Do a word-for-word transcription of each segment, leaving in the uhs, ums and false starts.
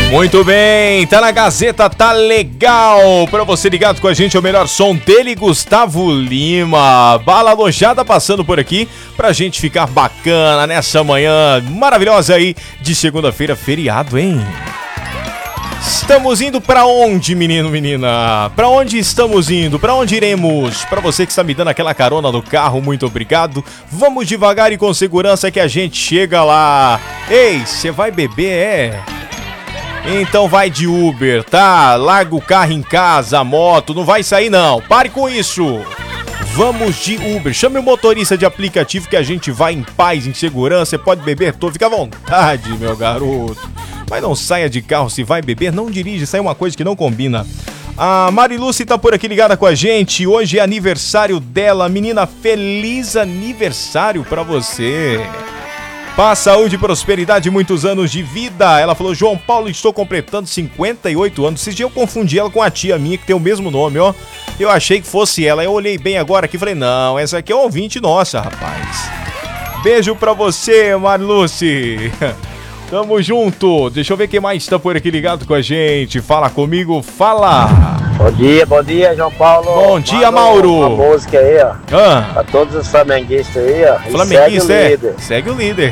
Muito bem, tá na Gazeta, tá legal. Pra você ligado com a gente, é o melhor som dele, Gustavo Lima. Bala alojada passando por aqui pra gente ficar bacana nessa manhã maravilhosa aí de segunda-feira, feriado, hein? Estamos indo pra onde, menino, menina? Pra onde estamos indo? Pra onde iremos? Pra você que está me dando aquela carona no carro, muito obrigado. Vamos devagar e com segurança que a gente chega lá. Ei, você vai beber, é? Então vai de Uber, tá? Larga o carro em casa, a moto, não vai sair não. Pare com isso. Vamos de Uber. Chame o motorista de aplicativo que a gente vai em paz, em segurança. Você pode beber todo, fica à vontade, meu garoto. Mas não saia de carro, se vai beber, não dirige, isso aí é uma coisa que não combina. A Mariluce tá por aqui ligada com a gente. Hoje é aniversário dela. Menina, feliz aniversário pra você. Paz, saúde, prosperidade, muitos anos de vida. Ela falou, João Paulo, estou completando cinquenta e oito anos. Esses dias eu confundi ela com a tia minha, que tem o mesmo nome, ó. Eu achei que fosse ela. Eu olhei bem agora aqui e falei, não, essa aqui é um ouvinte nossa, rapaz. Beijo pra você, Mariluce. Tamo junto. Deixa eu ver quem mais tá por aqui ligado com a gente. Fala comigo, fala. Bom dia, bom dia, João Paulo. Bom dia, Mauro. Uma música aí, ó. Ah. Pra todos os flamenguistas aí, ó. Flamenguista, segue o é? líder. Segue o líder.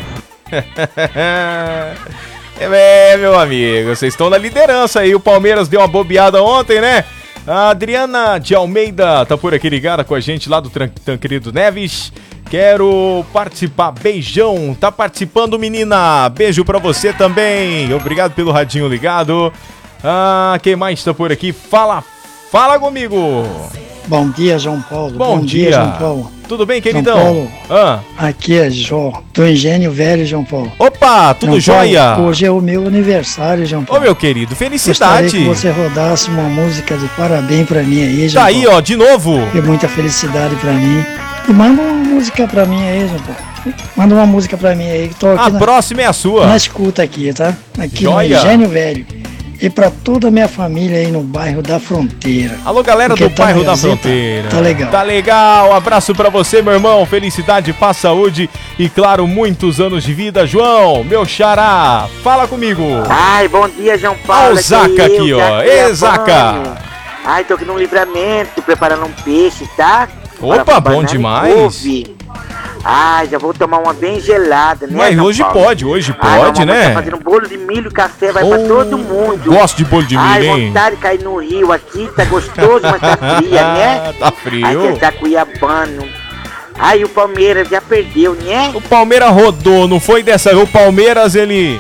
É, meu amigo, vocês estão na liderança aí. O Palmeiras deu uma bobeada ontem, né? A Adriana de Almeida tá por aqui ligada com a gente lá do Tancredo Neves. Quero participar, beijão, tá participando, menina, beijo pra você também, obrigado pelo radinho ligado. Ah, quem mais tá por aqui? Fala, fala comigo. Bom dia, João Paulo. Bom, Bom dia. dia, João Paulo. Tudo bem, queridão? João Paulo, ah. Aqui é Jó, do Engenho Velho, João Paulo. Opa, tudo João jóia? Paulo, hoje é o meu aniversário, João Paulo. Ô, meu querido, felicidade. Gostaria que você rodasse uma música de parabéns pra mim aí, João Tá Paulo. aí, ó, de novo. E muita felicidade pra mim. E manda uma música pra mim aí, João Paulo. Manda uma música pra mim aí. Que tô aqui a na, próxima é a sua. Na escuta aqui, tá? Aqui Jóia. no Engenho Velho. E pra toda a minha família aí no bairro da Fronteira. Alô, galera Porque do tá bairro da Gazeta, Fronteira. Tá legal. Tá legal. Abraço pra você, meu irmão. Felicidade, paz, saúde e, claro, muitos anos de vida. João, meu xará, fala comigo. Ai, bom dia, João Paulo. Olha o Zaca aqui, aqui ó. Ê, Zaca. Ai, tô aqui no livramento, preparando um peixe, tá? Opa, bom demais. Couve. Ai, já vou tomar uma bem gelada, né? Mas João hoje Paulo? pode, hoje Ai, pode, né? Tá fazendo bolo de milho e café, vai oh, pra todo mundo. Gosto de bolo de milho, Ai, hein? vontade de cair no rio aqui, tá gostoso, mas tá fria, né? Tá frio. Ai, que tá cuiabano. Ai, o Palmeiras já perdeu, né? O Palmeiras rodou, não foi dessa vez. O Palmeiras, ele...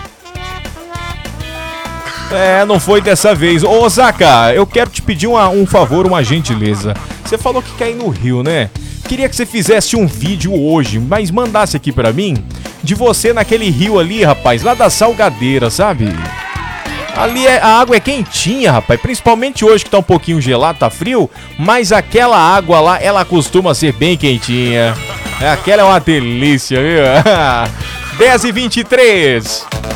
É, não foi dessa vez. Ô, Zaca, eu quero te pedir uma, um favor, uma gentileza. Você falou que quer ir no Rio, né? Queria que você fizesse um vídeo hoje, mas mandasse aqui pra mim, de você naquele rio ali, rapaz, lá da Salgadeira, sabe? Ali é, a água é quentinha, rapaz, principalmente hoje que tá um pouquinho gelado, tá frio, mas aquela água lá, ela costuma ser bem quentinha. Aquela é uma delícia, viu? dez e vinte e três.